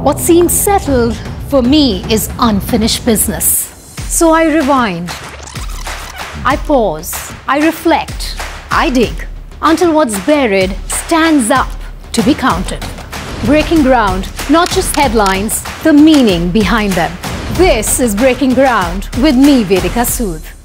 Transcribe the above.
What seems settled for me is unfinished business. So I rewind, I pause, I reflect, I dig until what's buried stands up to be counted. Breaking ground, not just headlines, the meaning behind them. This is Breaking Ground with me, Vedika Sood.